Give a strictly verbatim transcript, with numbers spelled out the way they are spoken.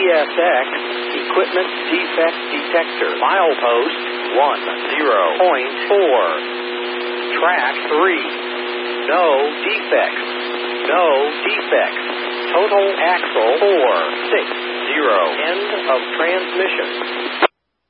S X, Equipment Defect Detector. Milepost one zero point four. Track three. No defects. No defects. Total axle four six zero. End of transmission.